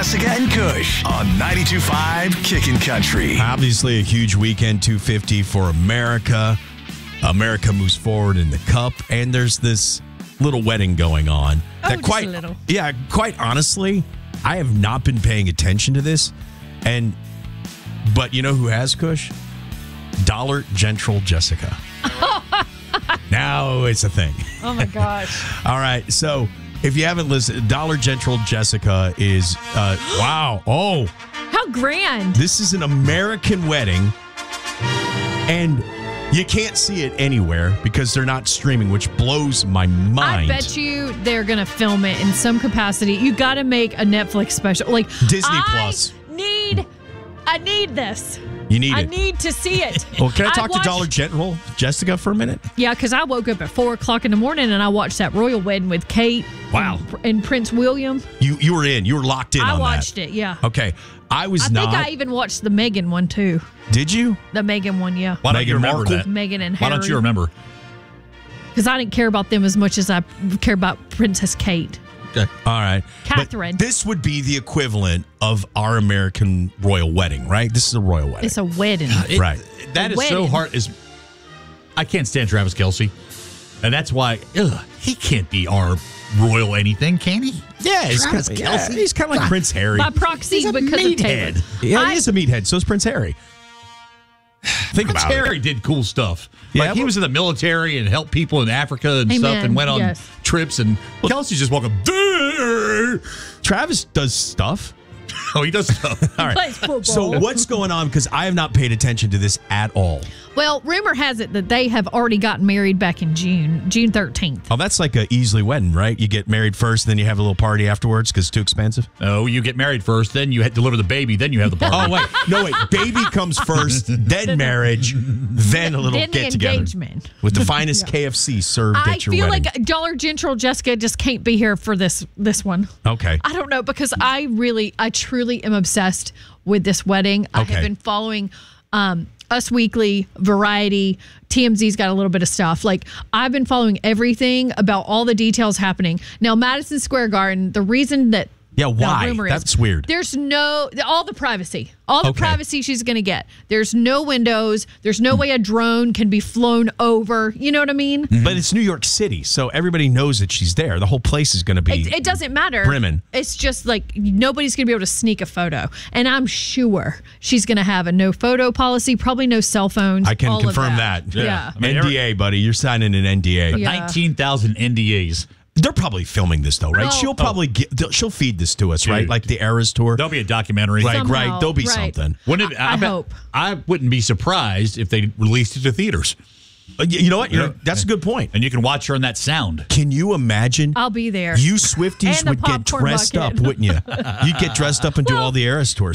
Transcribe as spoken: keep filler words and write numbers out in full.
Jessica and Kush on ninety-two point five Kickin' Country. Obviously, a huge weekend two fifty for America. America moves forward in the Cup, and there's this little wedding going on. Oh, that just quite, a little. Yeah, quite honestly, I have not been paying attention to this, and but you know who has, Kush? Dollar General Jessica. Now it's a thing. Oh my gosh! All right, so if you haven't listened, Dollar General Jessica is uh, wow. Oh, How grand! this is an American wedding, and you can't see it anywhere because they're not streaming, which blows my mind. I bet you they're gonna film it in some capacity. You got to make a Netflix special, like Disney I Plus. Need, I need this. You need I it. need to see it. Well, can I I talk watched- to Dollar General Jessica for a minute? Yeah, because I woke up at four o'clock in the morning and I watched that royal wedding with Kate. Wow. And, and Prince William. You you were in. You were locked in I on watched that. it. Yeah. Okay. I was I not. think I even watched the Meghan one too. Did you? The Meghan one, yeah. Why don't you Meghan remember Markle? that? Meghan and Why Harry. don't you remember? Because I didn't care about them as much as I care about Princess Kate. All right. Catherine. But this would be the equivalent of our American royal wedding, right? This is a royal wedding. It's a wedding. It- Right. That A is so wedding. hard. Is I can't stand Travis Kelce, and that's why ugh, he can't be our royal anything, can he? yeah, he's kind, Travis of, yeah, Kelce. he's kind of like Prince Harry. By proxy, He's a because of Taylor. meathead. Yeah, I- he is a meathead. So is Prince Harry. Think Prince about Harry it. did cool stuff. Yeah, like he well- was in the military and helped people in Africa and Amen. stuff, and went on Yes. trips. And Kelsey's just walking. Travis does stuff. Oh, he does stuff. All right. Plays football. So what's going on? Because I have not paid attention to this at all. Well, rumor has it that they have already gotten married back in June, June thirteenth. Oh, that's like a easily wedding, right? You get married first, then you have a little party afterwards because it's too expensive. Oh, you get married first, then you deliver the baby, then you have the party. Oh wait, no wait. Baby comes first, then marriage, then a little Then the get together engagement. with the finest K F C served I at your feel wedding. like Dollar General Jessica just can't be here for this this one. Okay. I don't know because I really, I truly am obsessed with this wedding. I Okay. have been following um, Us Weekly, Variety, T M Z's got a little bit of stuff. Like I've been following everything about all the details happening. Now, Madison Square Garden, the reason that Yeah, the why? rumor is, That's weird. There's no all the privacy, all the Okay. privacy she's going to get. There's no windows. There's no way a drone can be flown over. You know what I mean? But it's New York City, so everybody knows that she's there. The whole place is going to be. It, it doesn't matter. brimming. It's just like nobody's going to be able to sneak a photo. And I'm sure she's going to have a no photo policy, probably no cell phones. I can all of confirm that. Yeah. I mean, N D A, buddy. You're signing an N D A. Yeah. nineteen thousand N D As. They're probably filming this though, right? Oh. She'll probably get, they'll- she'll feed this to us, right? Dude. Like the Eras tour. There'll be a documentary. Right, Somehow, right. There'll be right. something. Wouldn't it, I- I bet- hope. I wouldn't be surprised if they released it to theaters. Uh, y- You know what? You're, Yeah. that's a good point. And you can watch her in that sound. Can you imagine? I'll be there. You Swifties And the would get popcorn dressed bucket. up, wouldn't you? You'd get dressed up and do all the Eras tour